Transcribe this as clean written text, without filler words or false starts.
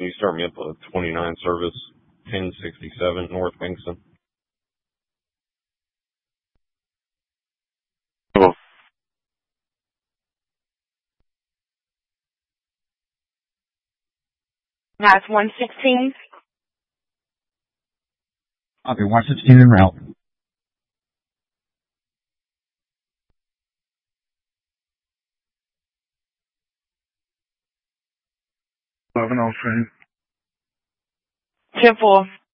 Can you start me up a 29 service, 1067 North Kingston? Oh, That's 116. Copy, 116 en route. 1103. 10-4.